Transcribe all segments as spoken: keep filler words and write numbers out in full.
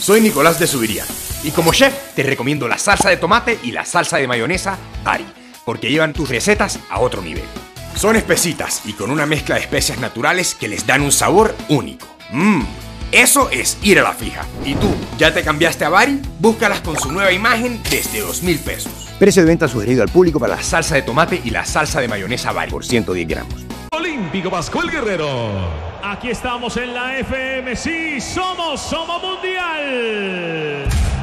Soy Nicolás de Subiría y como chef te recomiendo la salsa de tomate y la salsa de mayonesa Bari, porque llevan tus recetas a otro nivel. Son espesitas y con una mezcla de especias naturales que les dan un sabor único. Mmm, eso es ir a la fija. ¿Y tú, ya te cambiaste a Bari? Búscalas con su nueva imagen desde dos mil pesos. Precio de venta sugerido al público para la salsa de tomate y la salsa de mayonesa Bari por ciento diez gramos. Olímpico Pascual Guerrero. Aquí estamos en la F M, sí, somos, somos mundial.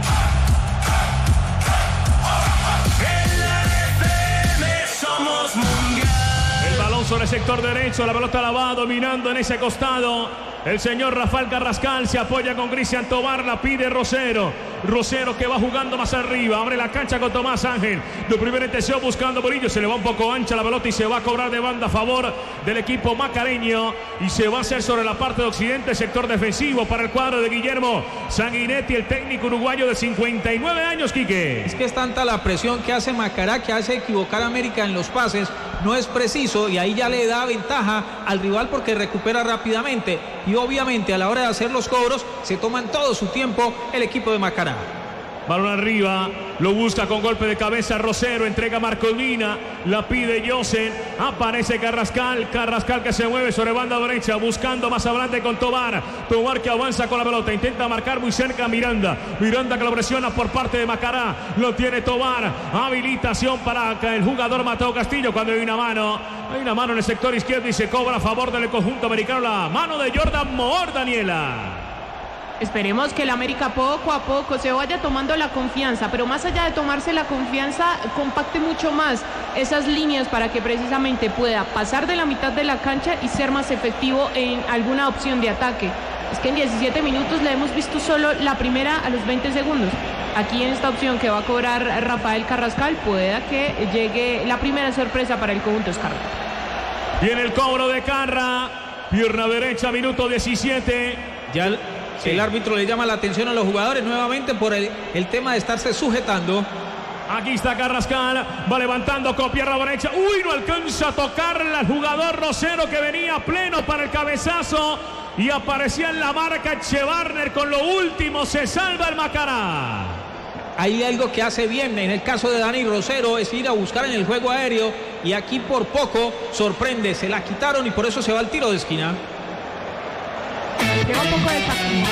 En la F M somos mundial. El balón sobre el sector derecho, la pelota la va dominando en ese costado. El señor Rafael Carrascal se apoya con Cristian Tobar, la pide Rosero. Rosero que va jugando más arriba, abre la cancha con Tomás Ángel. De primera intención buscando Borillo, se le va un poco ancha la pelota y se va a cobrar de banda a favor del equipo macareño. Y se va a hacer sobre la parte de occidente, sector defensivo para el cuadro de Guillermo Sanguinetti, el técnico uruguayo de cincuenta y nueve años, Quique. Es que es tanta la presión que hace Macará, que hace equivocar a América en los pases. No es preciso y ahí ya le da ventaja al rival porque recupera rápidamente. Y obviamente a la hora de hacer los cobros se toman todo su tiempo el equipo de Macará. Balón arriba, lo busca con golpe de cabeza Rosero, entrega Marcolina, la pide Yosen, aparece Carrascal, Carrascal que se mueve sobre banda derecha, buscando más adelante con Tobar, Tobar que avanza con la pelota, intenta marcar muy cerca a Miranda, Miranda que lo presiona por parte de Macará, lo tiene Tobar, habilitación para el jugador Mateo Castillo cuando hay una mano, hay una mano en el sector izquierdo y se cobra a favor del conjunto americano, la mano de Jordan Moore, Daniela. Esperemos que el América poco a poco se vaya tomando la confianza, pero más allá de tomarse la confianza, compacte mucho más esas líneas para que precisamente pueda pasar de la mitad de la cancha y ser más efectivo en alguna opción de ataque. Es que en diecisiete minutos le hemos visto solo la primera a los veinte segundos. Aquí en esta opción que va a cobrar Rafael Carrascal, pueda que llegue la primera sorpresa para el conjunto Escarra. Viene el cobro de Carra, pierna derecha, minuto diecisiete. Ya el... Sí. El árbitro le llama la atención a los jugadores nuevamente por el, el tema de estarse sujetando. Aquí está Carrascal, va levantando con pierna derecha. Uy, no alcanza a tocarla el jugador Rosero que venía pleno para el cabezazo. Y aparecía en la marca Echevarner con lo último. Se salva el Macará. Hay algo que hace bien en el caso de Dani Rosero, es ir a buscar en el juego aéreo. Y aquí por poco sorprende, se la quitaron y por eso se va al tiro de esquina. Lleva un poco de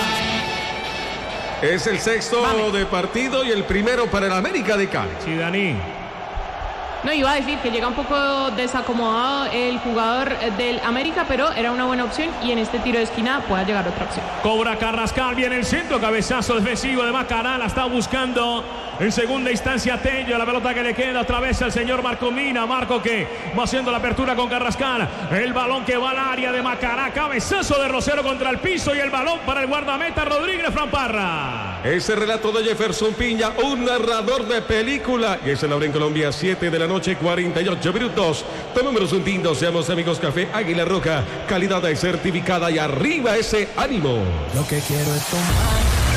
Es el sexto Vamos. de partido y el primero para el América de Cali. Sí, Dani. No, iba a decir que llega un poco desacomodado el jugador del América, pero era una buena opción y en este tiro de esquina pueda llegar otra opción. Cobra Carrascal, viene el centro, cabezazo defensivo de Macará, la está buscando en segunda instancia Tello, la pelota que le queda otra vez al señor Marco Mina, Marco que va haciendo la apertura con Carrascal, el balón que va al área de Macará, cabezazo de Rosero contra el piso y el balón para el guardameta Rodríguez Framparra. Ese relato de Jefferson Piña, un narrador de película, y es en la hora en Colombia, siete de la noche, cuarenta y ocho minutos. Tomémonos un tinto, seamos amigos. Café Águila Roja, calidad certificada y arriba ese ánimo. Lo que quiero es tomar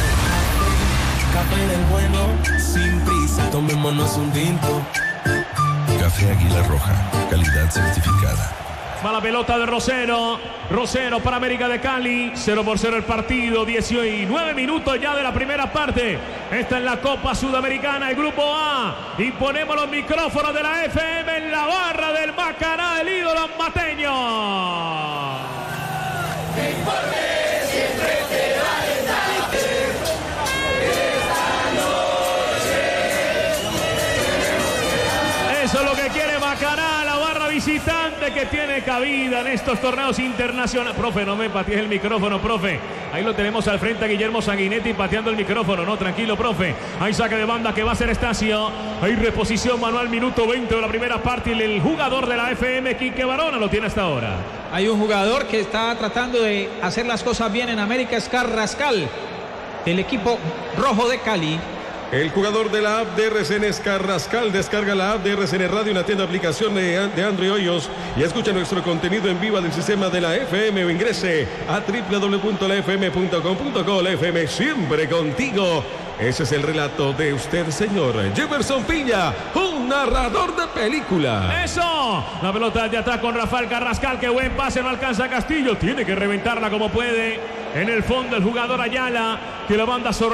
café del bueno, sin prisa. Tomémonos un tinto. Café Águila Roja, calidad certificada. Va la pelota de Rosero. Rosero para América de Cali. cero por cero el partido. diecinueve minutos ya de la primera parte. Esta es la Copa Sudamericana, el Grupo A. Y ponemos los micrófonos de la F M en la barra del Macará, el ídolo mateño. Siempre te va a estar esta noche. Eso es lo que quiere Macará, la barra visitante que tiene cabida en estos torneos internacionales. Profe, no me patees el micrófono, profe. Ahí lo tenemos al frente a Guillermo Sanguinetti pateando el micrófono. No, tranquilo, profe. Hay saque de banda que va a ser Estacio. Hay reposición manual, minuto veinte de la primera parte. Y el jugador de la F M, Quique Barona, lo tiene hasta ahora. Hay un jugador que está tratando de hacer las cosas bien en América, es Carrascal, del equipo rojo de Cali. El jugador de la app de R C N es Carrascal. Descarga la app de R C N Radio, una tienda de aplicación de, de Android Hoyos, y escucha nuestro contenido en vivo del sistema de la F M o ingrese a doble u doble u doble u punto la f m punto com punto co. La F M siempre contigo. Ese es el relato de usted, señor Jefferson Piña, un narrador de película. ¡Eso! La pelota de atrás con Rafael Carrascal. ¡Qué buen pase! No alcanza Castillo. Tiene que reventarla como puede. En el fondo el jugador Ayala, que la banda sobre